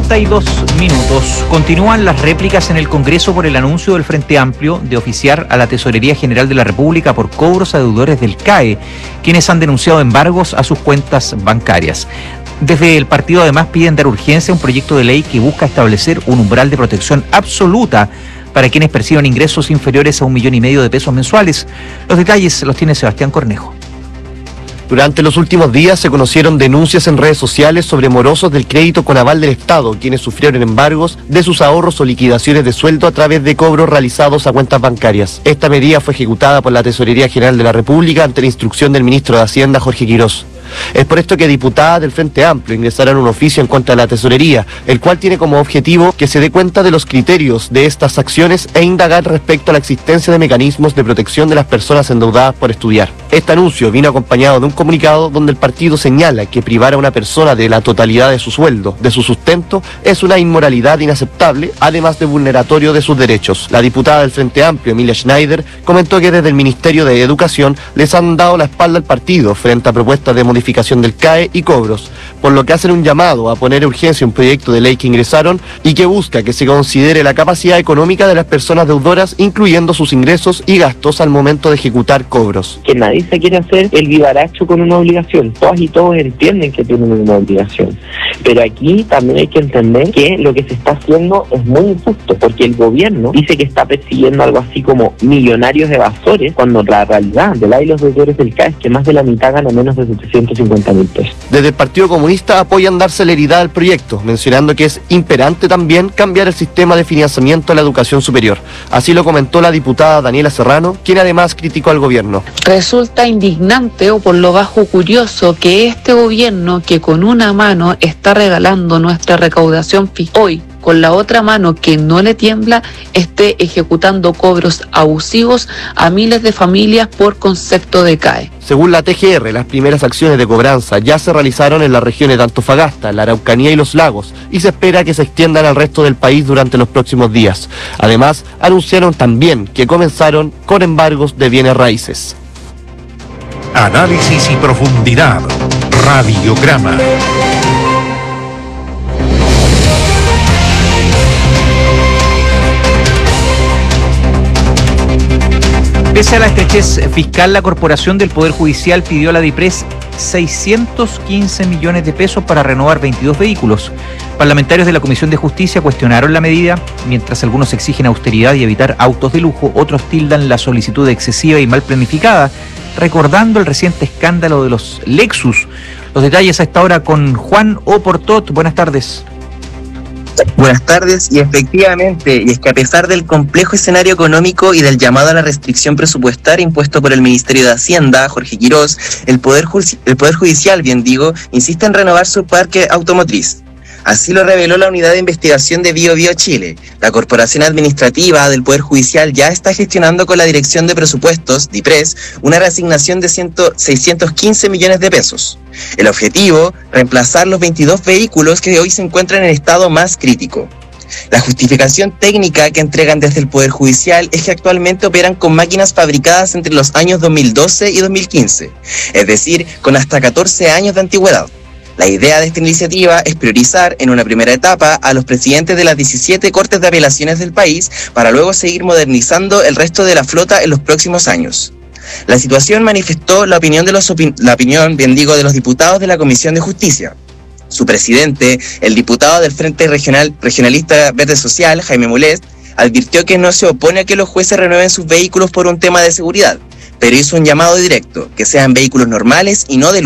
8:32. Continúan las réplicas en el Congreso por el anuncio del Frente Amplio de oficiar a la Tesorería General de la República por cobros a deudores del CAE, quienes han denunciado embargos a sus cuentas bancarias. Desde el partido además piden dar urgencia a un proyecto de ley que busca establecer un umbral de protección absoluta para quienes perciban ingresos inferiores a 1,5 millones de pesos mensuales. Los detalles los tiene Sebastián Cornejo. Durante los últimos días se conocieron denuncias en redes sociales sobre morosos del crédito con aval del Estado, quienes sufrieron embargos de sus ahorros o liquidaciones de sueldo a través de cobros realizados a cuentas bancarias. Esta medida fue ejecutada por la Tesorería General de la República ante la instrucción del ministro de Hacienda, Jorge Quirós. Es por esto que diputadas del Frente Amplio ingresaron un oficio en contra de la Tesorería, el cual tiene como objetivo que se dé cuenta de los criterios de estas acciones e indagar respecto a la existencia de mecanismos de protección de las personas endeudadas por estudiar. Este anuncio vino acompañado de un comunicado donde el partido señala que privar a una persona de la totalidad de su sueldo, de su sustento, es una inmoralidad inaceptable, además de vulneratorio de sus derechos. La diputada del Frente Amplio, Emilia Schneider, comentó que desde el Ministerio de Educación les han dado la espalda al partido frente a propuestas de modificación del CAE y cobros, por lo que hacen un llamado a poner urgencia un proyecto de ley que ingresaron y que busca que se considere la capacidad económica de las personas deudoras, incluyendo sus ingresos y gastos al momento de ejecutar cobros. Que nadie se quiere hacer el vivaracho con una obligación. Todas y todos entienden que tienen una obligación. Pero aquí también hay que entender que lo que se está haciendo es muy injusto, porque el gobierno dice que está persiguiendo algo así como millonarios evasores, cuando la realidad de la y los deudores del CAE es que más de la mitad gana menos de 750.000 pesos. Desde el Partido Comunista apoyan dar celeridad al proyecto, mencionando que es imperante también cambiar el sistema de financiamiento a la educación superior. Así lo comentó la diputada Daniela Serrano, quien además criticó al gobierno. Resulta indignante o por lo bajo curioso que este gobierno, que con una mano está regalando nuestra recaudación fiscal, hoy con la otra mano que no le tiembla, esté ejecutando cobros abusivos a miles de familias por concepto de CAE. Según la TGR, las primeras acciones de cobranza ya se realizaron en las regiones de Antofagasta, la Araucanía y los Lagos, y se espera que se extiendan al resto del país durante los próximos días. Además, anunciaron también que comenzaron con embargos de bienes raíces. Análisis y profundidad. Radiograma. Pese a la estrechez fiscal, la Corporación del Poder Judicial pidió a la DIPRES 615 millones de pesos para renovar 22 vehículos. Parlamentarios de la Comisión de Justicia cuestionaron la medida, mientras algunos exigen austeridad y evitar autos de lujo, otros tildan la solicitud excesiva y mal planificada, recordando el reciente escándalo de los Lexus. Los detalles a esta hora con Juan Oportot. Buenas tardes. Buenas tardes, y efectivamente, y es que a pesar del complejo escenario económico y del llamado a la restricción presupuestaria impuesto por el Ministerio de Hacienda, Jorge Quirós, el Poder Judicial, insiste en renovar su parque automotriz. Así lo reveló la Unidad de Investigación de BioBio Chile. La Corporación Administrativa del Poder Judicial ya está gestionando con la Dirección de Presupuestos, DIPRES, una reasignación de 615 millones de pesos. El objetivo, reemplazar los 22 vehículos que hoy se encuentran en estado más crítico. La justificación técnica que entregan desde el Poder Judicial es que actualmente operan con máquinas fabricadas entre los años 2012 y 2015, es decir, con hasta 14 años de antigüedad. La idea de esta iniciativa es priorizar en una primera etapa a los presidentes de las 17 Cortes de Apelaciones del país para luego seguir modernizando el resto de la flota en los próximos años. La situación manifestó la opinión de los diputados de la Comisión de Justicia. Su presidente, el diputado del Frente Regionalista Verde Social, Jaime Molest, advirtió que no se opone a que los jueces renueven sus vehículos por un tema de seguridad, pero hizo un llamado directo, que sean vehículos normales y no de